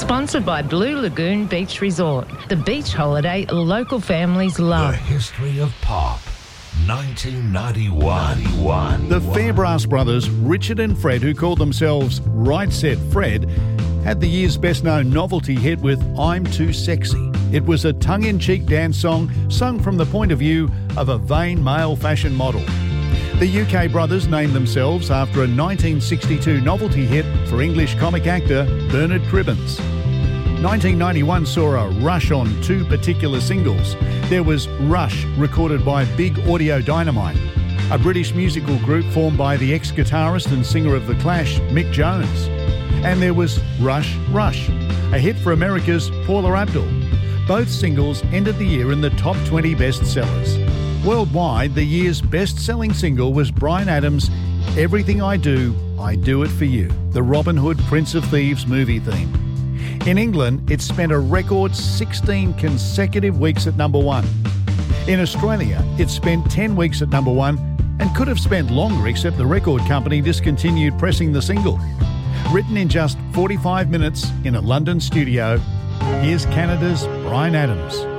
Sponsored by Blue Lagoon Beach Resort, the beach holiday local families love. The history of pop. 1991. The Fairbrass brothers, Richard and Fred, who called themselves Right Said Fred, had the year's best-known novelty hit with I'm Too Sexy. It was a tongue-in-cheek dance song sung from the point of view of a vain male fashion model. The UK brothers named themselves after a 1962 novelty hit for English comic actor Bernard Cribbins. 1991 saw a rush on two particular singles. There was Rush, recorded by Big Audio Dynamite, a British musical group formed by the ex-guitarist and singer of The Clash, Mick Jones. And there was Rush, Rush, a hit for America's Paula Abdul. Both singles ended the year in the top 20 bestsellers. Worldwide, the year's best-selling single was Bryan Adams' Everything I Do It For You, the Robin Hood Prince of Thieves movie theme. In England, it spent a record 16 consecutive weeks at number one. In Australia, it spent 10 weeks at number one and could have spent longer except the record company discontinued pressing the single. Written in just 45 minutes in a London studio, here's Canada's Bryan Adams.